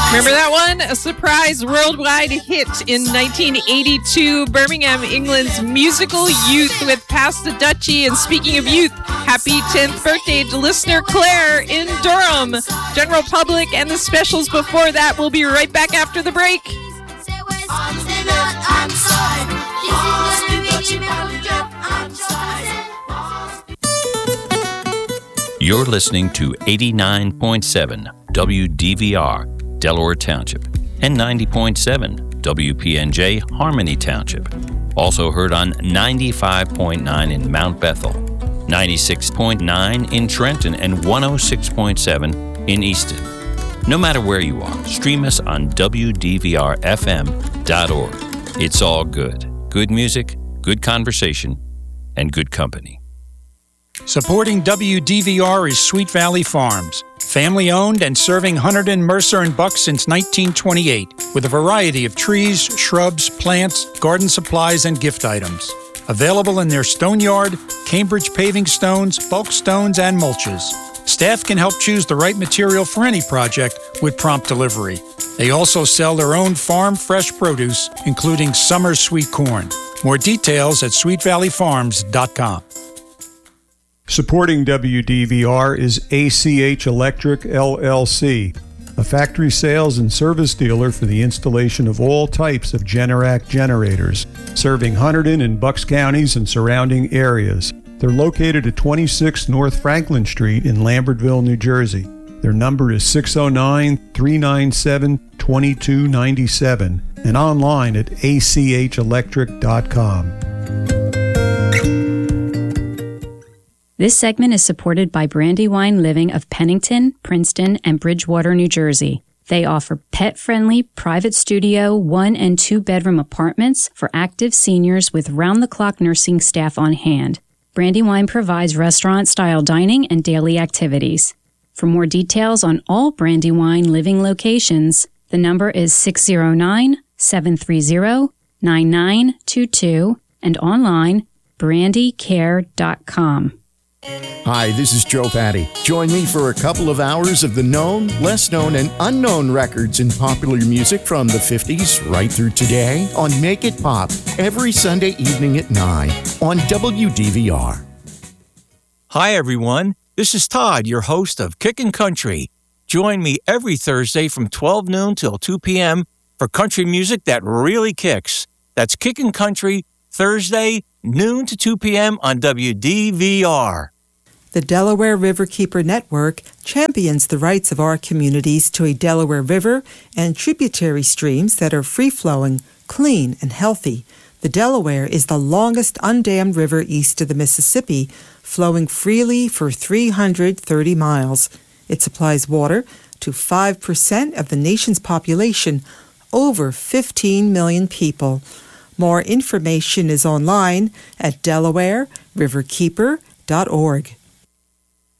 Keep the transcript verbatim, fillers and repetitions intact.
Remember that one? A surprise worldwide hit in nineteen eighty-two. Birmingham, England's musical youth with Pass the Dutchie. And speaking of youth, happy tenth birthday to listener Claire in Durham. General Public and the specials before that. We'll be right back after the break. You're listening to eighty-nine point seven W D V R, Delaware Township, and ninety point seven W P N J, Harmony Township. Also heard on ninety-five point nine in Mount Bethel, ninety-six point nine in Trenton, and one oh six point seven in Easton. No matter where you are, stream us on W D V R F M dot org. It's all good. Good music, good conversation, and good company. Supporting W D V R is Sweet Valley Farms, family-owned and serving Hunterdon, Mercer, and Buck since nineteen twenty-eight, with a variety of trees, shrubs, plants, garden supplies, and gift items. Available in their stone yard, Cambridge paving stones, bulk stones, and mulches. Staff can help choose the right material for any project with prompt delivery. They also sell their own farm fresh produce, including summer sweet corn. More details at sweet valley farms dot com. Supporting W D V R is A C H Electric, L L C, a factory sales and service dealer for the installation of all types of Generac generators, serving Hunterdon and Bucks counties and surrounding areas. They're located at twenty-six North Franklin Street in Lambertville, New Jersey. Their number is six oh nine, three nine seven, two two nine seven and online at A C H electric dot com. This segment is supported by Brandywine Living of Pennington, Princeton, and Bridgewater, New Jersey. They offer pet-friendly private studio, one- and two-bedroom apartments for active seniors with round-the-clock nursing staff on hand. Brandywine provides restaurant-style dining and daily activities. For more details on all Brandywine Living locations, the number is six oh nine, seven three zero, nine nine two two and online brandy care dot com. Hi, this is Joe Patty. Join me for a couple of hours of the known, less known, and unknown records in popular music from the fifties right through today on Make It Pop every Sunday evening at nine on W D V R. Hi, everyone. This is Todd, your host of Kickin' Country. Join me every Thursday from twelve noon till two p.m. for country music that really kicks. That's Kickin' Country, Thursday, noon to two p.m. on W D V R. The Delaware Riverkeeper Network champions the rights of our communities to a Delaware River and tributary streams that are free-flowing, clean, and healthy. The Delaware is the longest undammed river east of the Mississippi, flowing freely for three hundred thirty miles. It supplies water to five percent of the nation's population, over fifteen million people. More information is online at delaware riverkeeper dot org.